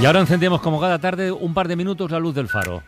Y ahora encendemos como cada tarde un par de minutos la luz del faro.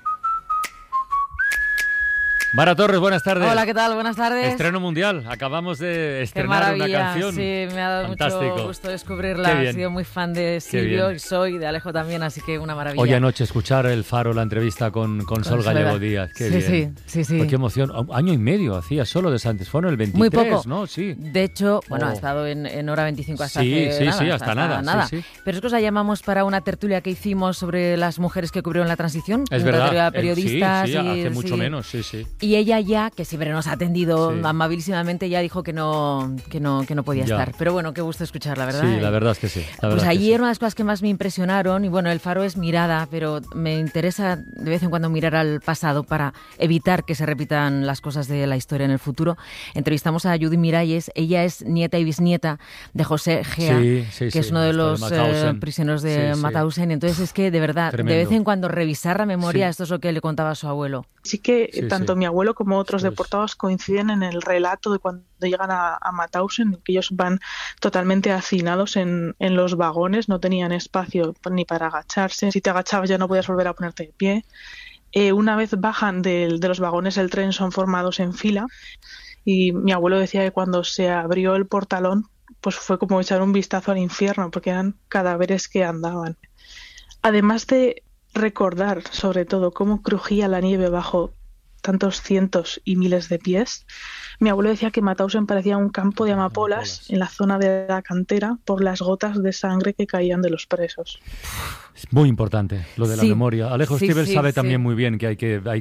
Mara Torres, buenas tardes. Hola, ¿qué tal? Buenas tardes. Estreno mundial. Acabamos de estrenar una canción. Sí, me ha dado mucho gusto descubrirla. He sido muy fan de Silvio y soy de Alejo también, así que una maravilla. Hoy anoche escuchar el Faro, la entrevista con Sol Gallego Díaz. Qué bien. Sí. Oh, qué emoción. Año y medio hacía solo de Santos. Fueron el 23, muy poco, ¿no? Sí. De hecho, ha estado en Hora 25 hasta hasta nada. Sí. Pero es que os la llamamos para una tertulia que hicimos sobre las mujeres que cubrieron la transición. Es verdad. Periodistas. Sí, hace mucho menos, sí. Y ella ya, que siempre nos ha atendido amabilísimamente, ya dijo que no podía estar. Pero bueno, qué gusto escucharla, ¿verdad? Sí, la verdad es que sí. Pues ayer una de las cosas que más me impresionaron, y bueno, el Faro es mirada, pero me interesa de vez en cuando mirar al pasado para evitar que se repitan las cosas de la historia en el futuro. Entrevistamos a Judy Miralles. Ella es nieta y bisnieta de José Gea, que es uno de los prisioneros de Mauthausen. Entonces es que, de verdad, tremendo. De vez en cuando revisar la memoria, esto es lo que le contaba a su abuelo. Sí que tanto mi abuelo como otros deportados coinciden en el relato de cuando llegan a Mauthausen, que ellos van totalmente hacinados en los vagones, no tenían espacio ni para agacharse. Si te agachabas ya no podías volver a ponerte de pie. Una vez bajan de los vagones del tren son formados en fila, y mi abuelo decía que cuando se abrió el portalón pues fue como echar un vistazo al infierno, porque eran cadáveres que andaban. Además de recordar sobre todo cómo crujía la nieve bajo tantos cientos y miles de pies, mi abuelo decía que Mauthausen parecía un campo de amapolas en la zona de la cantera por las gotas de sangre que caían de los presos. Es muy importante lo de la memoria. Alejo Stivel sabe también muy bien que hay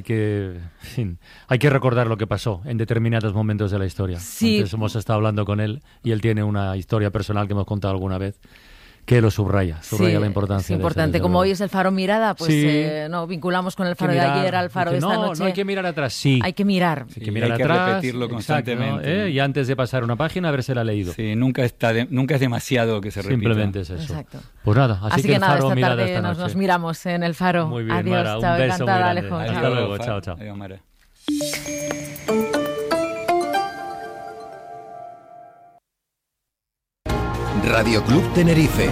que recordar lo que pasó en determinados momentos de la historia. Antes hemos estado hablando con él y él tiene una historia personal que hemos contado alguna vez, que lo subraya la importancia. Es importante. Como hoy es el Faro mirada, pues vinculamos con el Faro de ayer al Faro de esta noche. No hay que mirar atrás, Hay que mirar. Hay que mirar atrás, repetirlo constantemente. Y antes de pasar una página, habérsela leído. Sí, nunca es demasiado que se repita. Simplemente es eso. Exacto. Pues nada, así que el Faro esta mirada tarde esta noche. nos miramos en el Faro. Muy bien, adiós, Mara, un chao, beso encantada, muy grande. Alejo. Hasta luego, chao. Adiós, Mara. Radio Club Tenerife.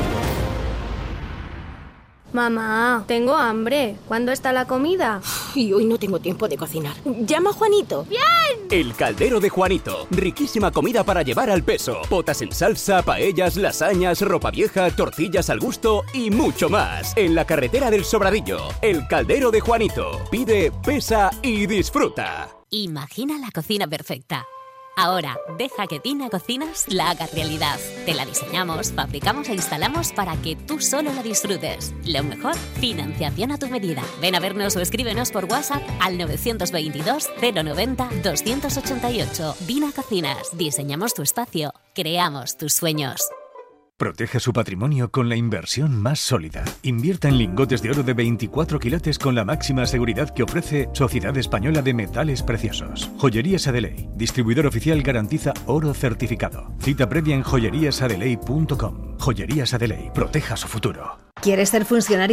Mamá, tengo hambre. ¿Cuándo está la comida? Y hoy no tengo tiempo de cocinar. Llama a Juanito. ¡Bien! El Caldero de Juanito. Riquísima comida para llevar al peso. Potas en salsa, paellas, lasañas, ropa vieja, tortillas al gusto y mucho más. En la carretera del Sobradillo. El Caldero de Juanito. Pide, pesa y disfruta. Imagina la cocina perfecta. Ahora, deja que Tina Cocinas la haga realidad. Te la diseñamos, fabricamos e instalamos para que tú solo la disfrutes. Lo mejor, financiación a tu medida. Ven a vernos o escríbenos por WhatsApp al 922 090 288. Tina Cocinas. Diseñamos tu espacio. Creamos tus sueños. Proteja su patrimonio con la inversión más sólida. Invierta en lingotes de oro de 24 quilates con la máxima seguridad que ofrece Sociedad Española de Metales Preciosos. Joyerías Adeley, distribuidor oficial, garantiza oro certificado. Cita previa en joyeríasadeley.com. Joyerías Adeley, proteja su futuro. ¿Quieres ser funcionario